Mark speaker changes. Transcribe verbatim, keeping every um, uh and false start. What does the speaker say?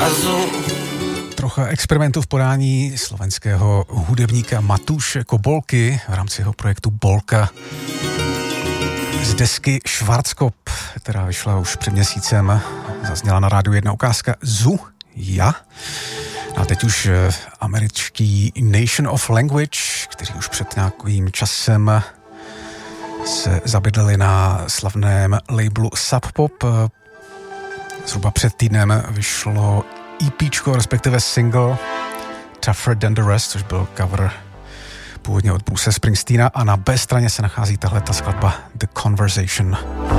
Speaker 1: Trocha experimentu v podání slovenského hudebníka Matúše Kobolky v rámci jeho projektu Bolka z desky Schwarzkopf, která vyšla už před měsícem. Zazněla na rádiu jedna ukázka Zu, ja. A teď už americký Nation of Language, kteří už před nějakým časem se zabydleli na slavném labelu Sub Pop. Zhruba před týdnem vyšlo EPčko, respektive single Tougher Than The Rest, což byl cover původně od Bruce Springsteena, a na B straně se nachází tahle ta skladba The Conversation.